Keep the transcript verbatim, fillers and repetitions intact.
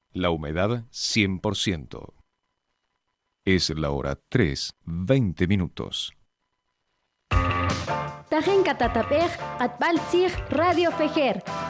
La humedad cien por ciento. Es la hora tres, veinte minutos. Tajen Catatapej, Atbaltzig, Radio Fejer,